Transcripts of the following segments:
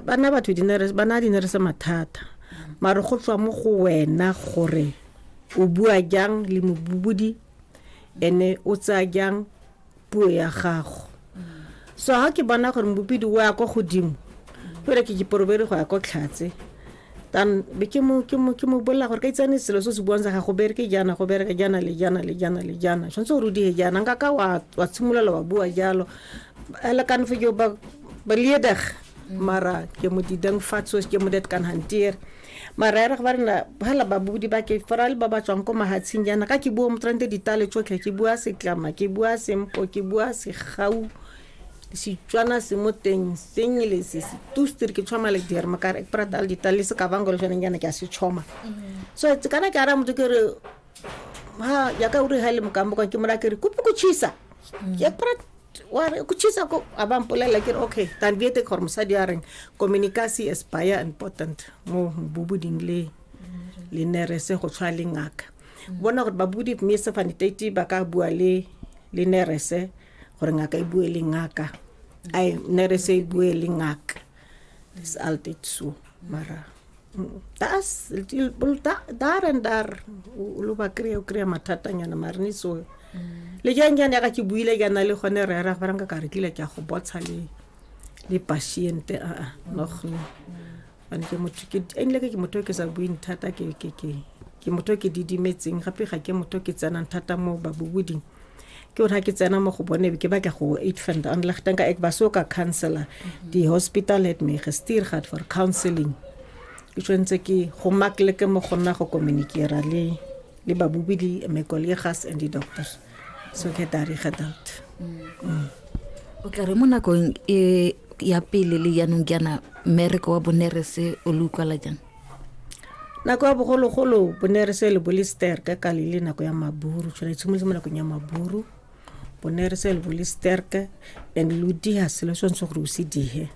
bana batho bana dinere se mathata mare go tswa mo go wena gore o bua jang le mobubudi ene o tsa jang puo ya gago so ha ke bona gore mobubudi wa go godimo pele ke porobere go ya go tlhatse dan be ke mo bolla gore ka itsane selo se se buang sa ga go bereke jana le jana tshwantse go rudi jana nka ka wa tshimolola wa bua jalo ala kan fe yo ba lieder mara ke mo didang fatso ke mo det kan hantier mara re ba rena hala ba budi ba ke faral ba tswang ko mahatsing jana ka ke bua mo trente ditale tsotlhe ke bua se klama ke bua sempo ke bua se gau si tswana se moteng sengile se tustir ke tshoma le dir makare ek pratal ditale se ka bangolo jana jana ke a se tshoma so it's kana ka ra mo ke re ha ya ka uri hale mokambo ka ke mo ra ke re kupu ku chisa ya prat wa ku chisa ko abampolela ke okay tan viete kormsa diareng communication is very important mo bubuding le nere se go tshwa le ngaka bona gore babudi me se fanitati ba ka bua le nere se gore ngaka e bue le ngaka ai nere se bue le ngaka is altyd so mara das daar en daar lo ba krea matata nyana marni so le jang ya ka ke buile yana le gone re ra faranga ka re tlile ke go botsa le patient nog ban ke motho ke enle ke motho ke sa buin thata ke motho ke didimetseng gape ga ke motho ke tsana thata mo babubuding ke ora ke tsena mo go bone ke ba ke go uitvind aan ligting ek was ook 'n counselor die hospitaal het my gestuur gehad vir counseling ke tshwantse ke go makleke mo gonna go communicera le babubidi my colleagues and die doctors so ke dari gedalt o tla re mo nakong ya pele le yanong yana mereko wa bonerese o lukala jang nako ya bogologolo bonerese le bolister ka kalile nako ya maburu tshwana itshimoletse mo nakong ya maburu bonerese le bolister ka and ludi ha selo so go se dihe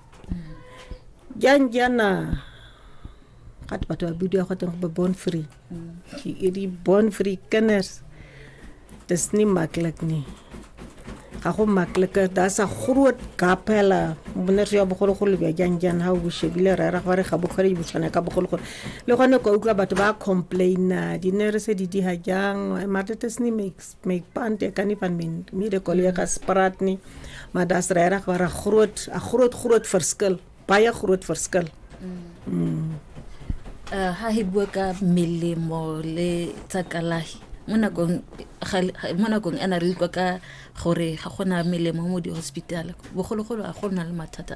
jana kat batho ba bidio go teng go born free ki edi born free kenners dis nie maklik nie ga go maklik da sa groot kapela bonerese ya bogologolo bya jan ha o shebile re ra gore ga bogore bo tshwana ka bogologolo le gone go utlwa batho ba complain dinerese di ha jang matete sni make pante kan ifan mi de kollega spratni maar das re ra gore groot verskil baie groot verskil ha hi bua ka melemo le tsakalahi mona kong ana re kwa ka gore ga gona melemo mo di hospital bogologolo a gona le mathata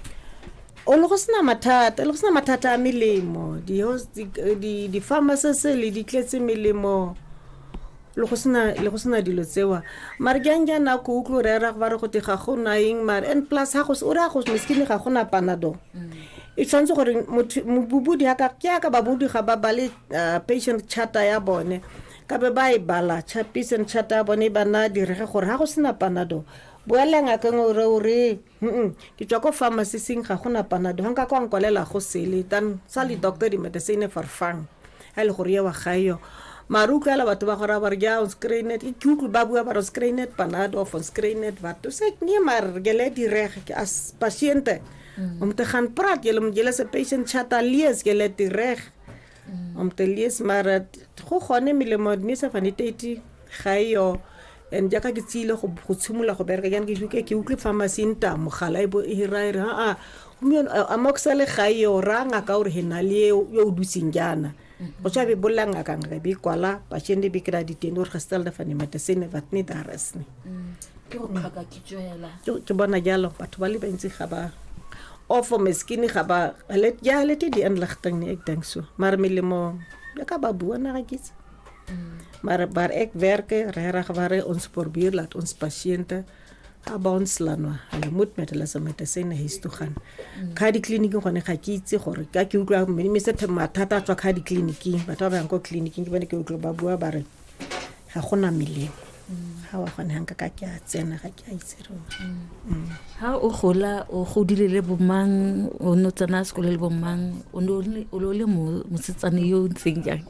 o lo go sna mathata a melemo di pharmacies le di tletse melemo lo go sna dilo tsewa mare ganja na go utlwo re ra ba re go te ga gona eng mare en plus ha go o ra go miskini ga gona panado e tshwantse gore mobubudi ha ka babudi ga ba bale patient charter ya bone ka be ba e bala patient charter ya bone ba na direge gore ha go sena panado boelenga ka ngore ke tswa ko pharmacy sing ga gona panado hanga kwa nkwalela go sele tan sali doctor di medicine farfang ha le gore ya wa gayo maru ka la batho ba gora ba re ja on screenet e tshuklu ba bua ba ro screenet panado on screenet batho se nie mar gele direge as patiente om te gaan praat julle se patient charter lees julle direg om te lees maar go gone melemo misa vanitati gaio en jaka ke tsile go tshimola go bereka yana ke utlwe pharmacy nta mogala ibo hira amoxale gaio ranga ka ore hena le yo dutsing jana go tshabe bolanga ka nga be kwala patient be kra ditendo re gestel da fane medicine vat ni daresni ke go khaka kitjoela ke bona jalo batho ba le bentsi ga ba of miskien ga ba let die inligting nie ek dink so maar melemo ja ka ba bua na gits maar ek werke regtig waar ons probeer laat ons pasiënte ba ons lanwa hulle moet met hulle medisine huis toe gaan ka die kliniek gone ga ke itse gore ka ke utlwa me se mathata tswa ka di kliniking batho ba yang ko kliniking ke bane ke utlwa ba bua ba re ga gona melemo ha wa gone hanga ka ke a tsena ga ke a itsero ha o gola o godile le bomang o no tsana sekole le bomang o le mo setsane yo ntseng jang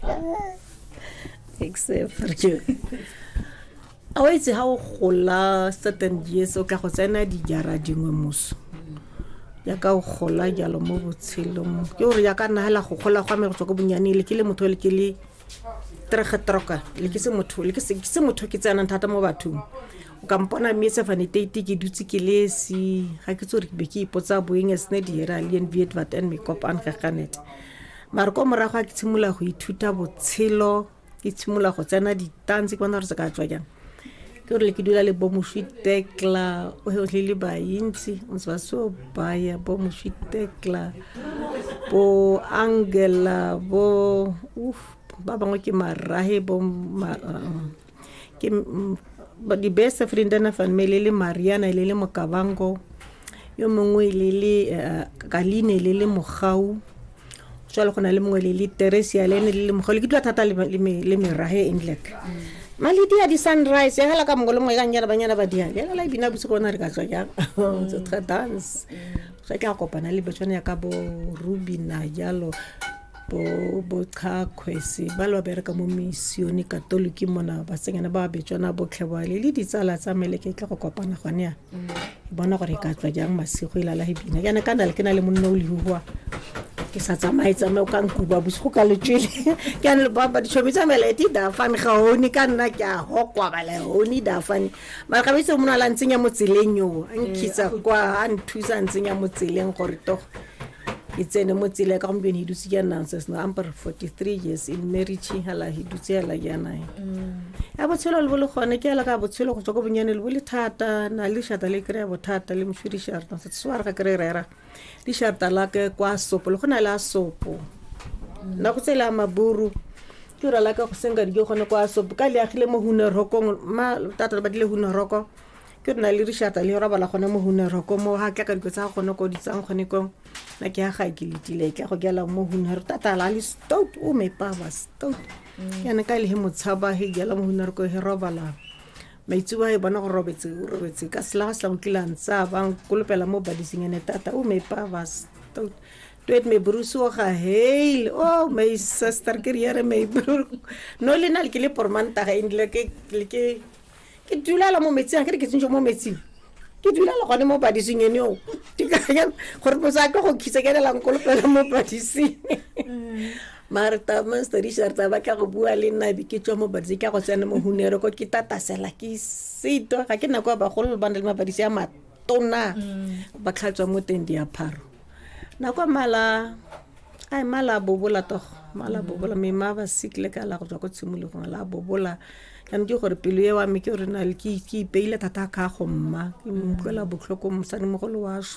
except for you a itse ha o gola certain years o ka go tsena di jara dingwe muso ya ka o gola jalo mo botshelong ke gore ya ka nagela go gola gwa me go tswa ko bonnyane le ke le motho le ke le tregetroka le ke se motho ke tsena thata mo bathong o ka mpona mme sefane teite ke dutse ke lesi ga ke tsore ke be ke ipotsa boeng as ne di era alien viet vat and makeup an gaganet mara ko morago ke tshimola go ithuta botshelo ke tshimola go tsena ditanse ke bona re se ka tswa jang ke re le ke dula le bo Moshitekla o le ba intsi o se ba so baya bo Moshitekla bo Angela bo ba bangwe ke marahe bo ke di best friend na family le Mariana le Mokabango yo mongwe le Kaline le Mogau jalo gona le mongwe le Teresia le Mogau ke dula thata le merahe Englek malidi ya di sunrise ya hala ka mongolo mo ga nyana banyana ba dia ya la ibina butse gona re ka tswa jang so tra dance sa ka kopana le betswana ya ka bo Rubina jalo bo Khakhuesi ba lo bereka mo misioni katoliki mona ba sengena ba betswana bo Khebale le ditsala tsa meleke ke go kopana gone ya bona gore ka tswa jang masigo ila la ibina yana kana le kena le monno o le huwa ke sa tsamaitsa me o ka nkuba bosigo ka letswele ke ane le baba di tshobetsa meleti da fane ga honi ka nna ke a hokwa bale honi da fane mara ka bitse mona la ntsenya mo tseleng yo nkitsa kwa a nthusa ntsenya mo tseleng gore to itsene mo tsela ka gompieno hidutse ke nonsense no amper 43 years in marriage hala hidutse hala yana ya botshelo le bole gone ke ela ka botshelo go tswa go bonyane le bole thata na le shata le kre bothata le mshuri sharta se swara ka kre rera di sharta la ke kwa sopo le gona la sopo na go tsela maburu ke ra la ka go senga di gone kwa sopo ka le agile mo hune roko ma tata ba dile hune roko ke na le rishata le roba la gone mo hune roko mo ha ka go tsa gone ko di tsang gone ko na ke ga ke litile ke go gela mo hune re tata la le stout o me pa ba stout yana ka le he motshaba he gela mo hune roko he roba la maitsuwa e bona go robetse ka sela ga slang tsa bang kolopela mo badising ene tata o me pa ba stout Tuet me bruso ga heil oh my sister ke riere me bru no le na le ke le pormanta ga indle ke dula la mo metsi ga ke tsentse mo metsi ke dula la gone mo badising ene o di ka ya gore mo sa ka go khitse ke la nkolopela mo badising Marta Master Richard ba ka go bua le nna bi ke tswa mo badisi ka go tsena mo hunero ko ke tatasela ke sito ga ke na kwa ba go le bandle ma badisi ya matona ba tlhatswa mo tendi ya pharo na kwa mala bobola me ma ba sikle ka la go tswa ko tshimolo go la bobola kan di gore pelo ye wa me ke re na le ke ipeile thata ka go mma ke mkwela botlhoko mosane mogolo wa